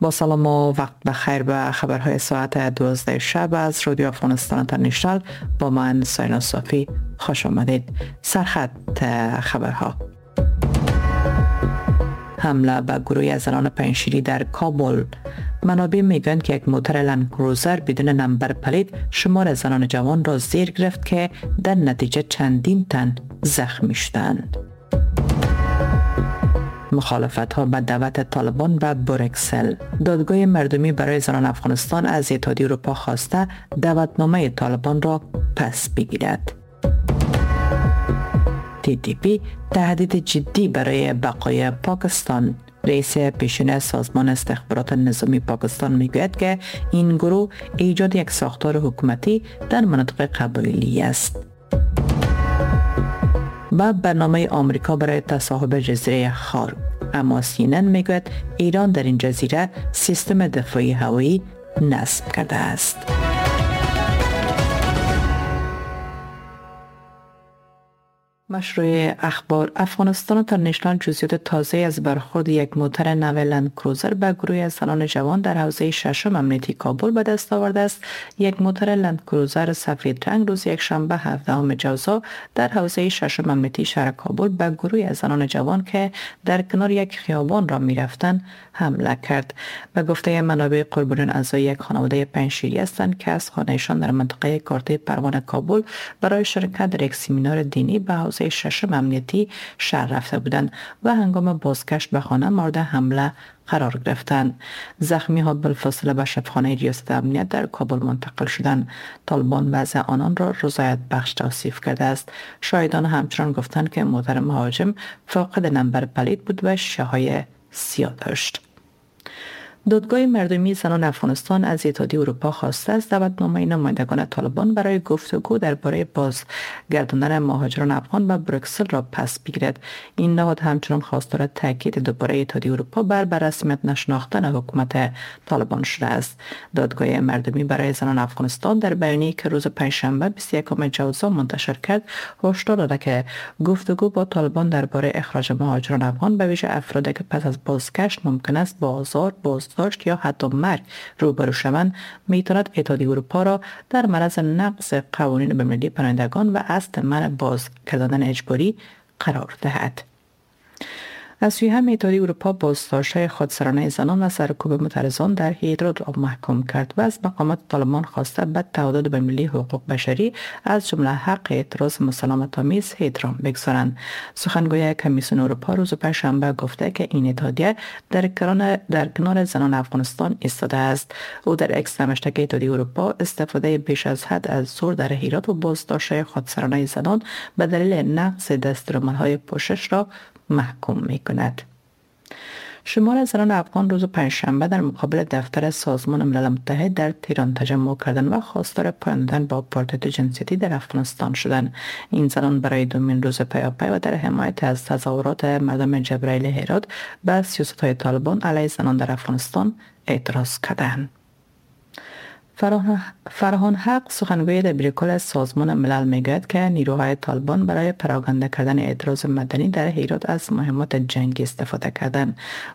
با سلام و وقت بخیر به خبرهای ساعت 12 شب از رادیو افغانستان اینترنشنال با من ساینا صافی خوش آمدید. سرخط خبرها: حمله به گروهی از زنان پنشیری در کابل. منابع میگویند که یک موتر لند کروزر بدون نمبر پلیت شمار زنان جوان را زیر گرفت که در نتیجه چندین تن زخمی شدند. مخالفت ها به دعوت طالبان به بروکسل. دادگاه مردمی برای زنان افغانستان از اتحادیه اروپا خواسته دعوتنامه طالبان را پس بگیرد. TTP تهدید جدی برای بقای پاکستان. رئیس پیشین سازمان استخبارات نظامی پاکستان میگوید که این گروه ایجاد یک ساختار حکومتی در مناطق قبایلی است. و برنامه آمریکا برای تصاحب جزیره خارک. اما CNN میگوید ایران در این جزیره سیستم دفاعی هوایی نصب کرده است. مشروع اخبار: افغانستان اینترنشنال جزئیات تازه از برخورد یک موتر نو لند کروزر به گروهی از زنان جوان در حوزه ششم امنیتی کابل به دست آورده است. یک موتر لند کروزر سفید رنگ روز یکشنبه 17 جوزا در حوزه ششم امنیتی شهر کابل به گروهی از زنان جوان که در کنار یک خیابان را می‌رفتند حمله کرد. به گفته منابع، قربانیان اعضای یک خانواده پنشیری هستند که از خانه‌شان در منطقه کارته پروانه کابل برای شرکت در یک سمینار دینی به حوزه ششم امنیتی شهر رفته بودند و هنگام بازگشت به خانه مورد حمله قرار گرفتند. زخمی ها بلافاصله به شفاخانه ریاست امنیت در کابل منتقل شدند. طالبان وضع آنان را رضایت بخش توصیف کرده است. شاهدان همچنان گفتند که موتر مهاجم فاقد نمبر پلیت بود و شیشه های سیاه داشت. دادگاه مردمی زنان افغانستان از اتحادیه اروپا خواسته است دعوتنامه نمایندگان طالبان برای گفتگو درباره بازگرداندن مهاجران افغان به بروکسل را پس بگیرد. این نهاد همچنان خواستار تاکید دوباره اتحادیه اروپا بر رسمیت نشناختن حکومت طالبان شده است. دادگاه مردمی برای زنان افغانستان در بیانیه‌ای که روز پنجشنبه 21 جوزا منتشر کرد هشدار داده که گفتگو با طالبان درباره اخراج مهاجران افغان به ویژه افرادی که پس از بازگشت ممکن است با آزار، بازداشت یا حتی مرگ روبرو شوند میتواند اتحادیه اروپا را در معرض نقض قوانین بین‌المللی پناهندگان و اصل منع بازگرداندن اجباری قرار دهد. از سوی هم اتحادیه اروپا بازداشت‌های خودسرانه زنان و سرکوب معترضان در هیرات را محکوم کرد و از مقامات طالبان خواسته به تعهدات بین‌المللی حقوق بشری از جمله حق اعتراض مسالمت‌آمیز احترام بگذارند. سخنگوی کمیسیون اروپا روز پنجشنبه گفته که این اتحادیه در کنار زنان افغانستان ایستاده است. او در اکس نوشته که اتحادیه اروپا استفاده بیش از حد از زور در هیرات و بازداشت‌های خودسرانه زنان به دلیل نقض دستورالعمل‌های پوشش را محکوم می‌کند. شمار زنان افغان روز پنجشنبه در مقابل دفتر سازمان ملل متحد در تهران تجمع کردند و خواستار پایان دادن با آپارتاید جنسیتی در افغانستان شدند. این زنان برای دومین روز پیاپی و در حمایت از تظاهرات مردم جبرائیل هرات به سیاست‌های طالبان علیه زنان در افغانستان اعتراض کردند. فرهان حق، سخنگوی دبیرکل سازمان ملل میگوید که نیروهای طالبان برای پراکنده کردن اعتراض مدنی در هرات از مهمات جنگی استفاده کردند.